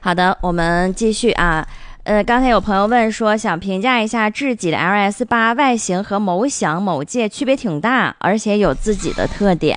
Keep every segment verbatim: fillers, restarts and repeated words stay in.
好的，我们继续啊。呃，刚才有朋友问说，想评价一下智己的 L S 八外形和某享、某界区别挺大，而且有自己的特点。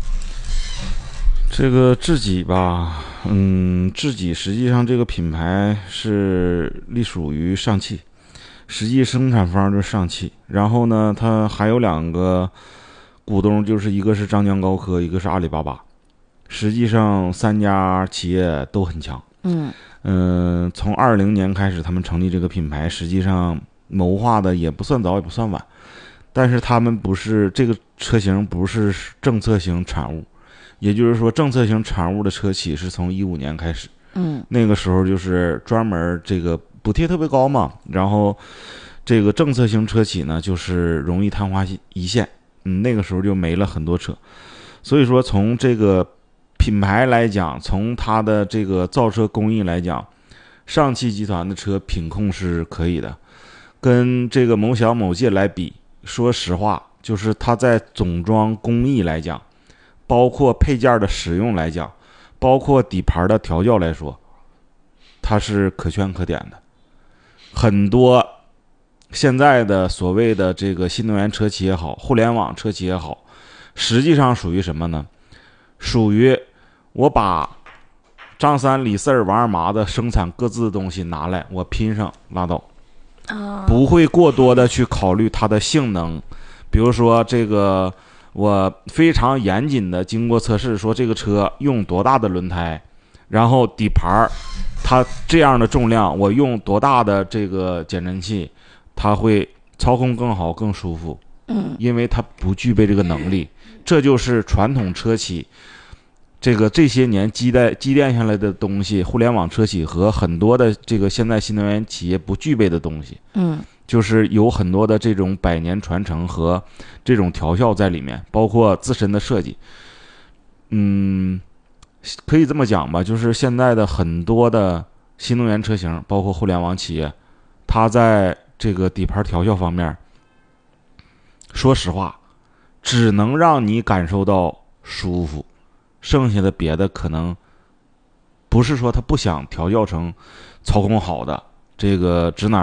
这个智己吧，嗯，智己实际上这个品牌是隶属于上汽，实际生产方就是上汽。然后呢，它还有两个股东，就是一个是张江高科，一个是阿里巴巴。实际上三家企业都很强。 嗯嗯，从二零年开始，他们成立这个品牌，实际上谋划的也不算早，也不算晚。但是他们不是这个车型不是政策型产物。也就是说，政策型产物的车企是从一五年开始， 嗯， 那个时候就是专门这个补贴特别高嘛，然后这个政策型车企呢，就是容易昙花一现，嗯，那个时候就没了很多车，所以说从这个品牌来讲，从它的这个造车工艺来讲，上汽集团的车品控是可以的，跟这个某享、某界来比，说实话，就是它在总装工艺来讲。包括配件的使用来讲，包括底盘的调教来说，它是可圈可点的。很多现在的所谓的这个新能源车企也好，互联网车企也好，实际上属于什么呢？属于我把张三、李四、王二麻的生产各自的东西拿来，我拼上拉倒，不会过多的去考虑它的性能，比如说这个。我非常严谨的经过测试，说这个车用多大的轮胎，然后底盘它这样的重量，我用多大的这个减震器，它会操控更好更舒服。 嗯， 因为它不具备这个能力，这就是传统车企这个这些年积淀积淀下来的东西，互联网车企和很多的这个现在新能源企业不具备的东西。 嗯。 就是有很多的这种百年传承和这种调校在里面，包括自身的设计。嗯，可以这么讲吧，就是现在的很多的新能源车型，包括互联网企业，它在这个底盘调校方面，说实话，只能让你感受到舒服，剩下的别的可能不是说他不想调教成操控好的，这个指哪